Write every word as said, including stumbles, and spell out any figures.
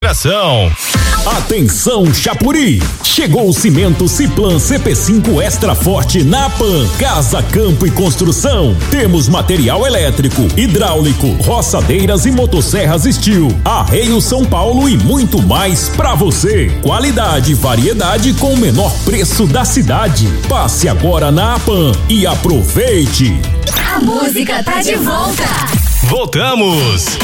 Construção. Atenção, Chapuri! Chegou o cimento Ciplan C P cinco Extra Forte na Pan. Casa, Campo e Construção. Temos material elétrico, hidráulico, roçadeiras e motosserras Steel, Arreio São Paulo e muito mais pra você. Qualidade e variedade com o menor preço da cidade. Passe agora na Pan e aproveite. A música tá de volta. Voltamos.